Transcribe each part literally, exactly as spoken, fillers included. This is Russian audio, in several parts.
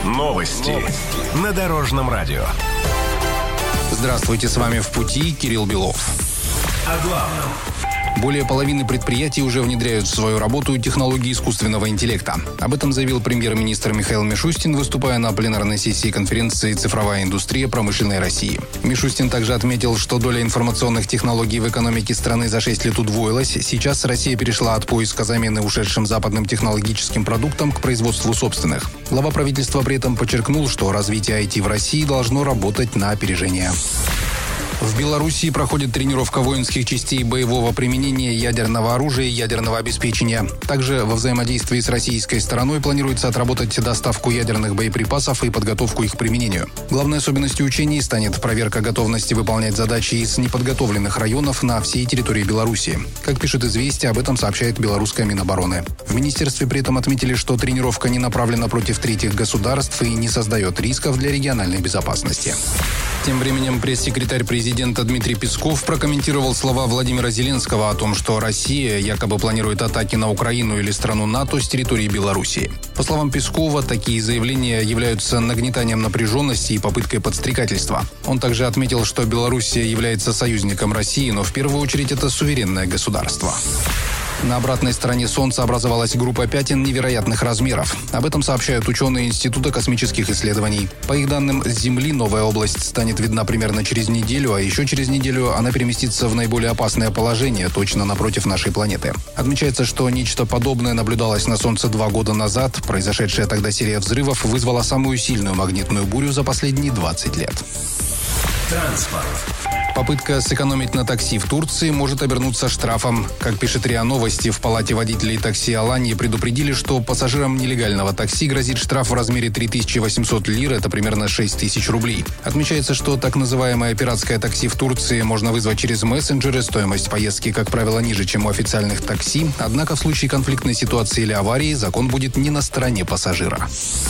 Новости на Дорожном радио. Здравствуйте, с вами «В пути» Кирилл Белов. О главном. Более половины предприятий уже внедряют в свою работу технологии искусственного интеллекта. Об этом заявил премьер-министр Михаил Мишустин, выступая на пленарной сессии конференции «Цифровая индустрия промышленной России». Мишустин также отметил, что доля информационных технологий в экономике страны за шесть лет удвоилась. Сейчас Россия перешла от поиска замены ушедшим западным технологическим продуктам к производству собственных. Глава правительства при этом подчеркнул, что развитие ай ти в России должно работать на опережение. В Белоруссии проходит тренировка воинских частей боевого применения ядерного оружия и ядерного обеспечения. Также во взаимодействии с российской стороной планируется отработать доставку ядерных боеприпасов и подготовку их к применению. Главной особенностью учений станет проверка готовности выполнять задачи из неподготовленных районов на всей территории Беларуси. Как пишет «Известия», об этом сообщает белорусская Минобороны. В министерстве при этом отметили, что тренировка не направлена против третьих государств и не создает рисков для региональной безопасности. Тем временем пресс-секретарь президента Дмитрий Песков прокомментировал слова Владимира Зеленского о том, что Россия якобы планирует атаки на Украину или страну НАТО с территории Белоруссии. По словам Пескова, такие заявления являются нагнетанием напряженности и попыткой подстрекательства. Он также отметил, что Белоруссия является союзником России, но в первую очередь это суверенное государство. На обратной стороне Солнца образовалась группа пятен невероятных размеров. Об этом сообщают ученые Института космических исследований. По их данным, с Земли новая область станет видна примерно через неделю, а еще через неделю она переместится в наиболее опасное положение, точно напротив нашей планеты. Отмечается, что нечто подобное наблюдалось на Солнце два года назад. Произошедшая тогда серия взрывов вызвала самую сильную магнитную бурю за последние двадцать лет. Транспорт. Попытка сэкономить на такси в Турции может обернуться штрафом. Как пишет РИА Новости, в палате водителей такси Аланьи предупредили, что пассажирам нелегального такси грозит штраф в размере три тысячи восемьсот лир, это примерно шесть тысяч рублей. Отмечается, что так называемое пиратское такси в Турции можно вызвать через мессенджеры. Стоимость поездки, как правило, ниже, чем у официальных такси. Однако в случае конфликтной ситуации или аварии закон будет не на стороне пассажира.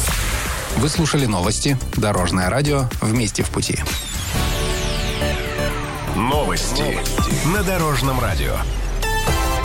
Вы слушали новости. Дорожное радио. Вместе в пути. Новости на Дорожном радио.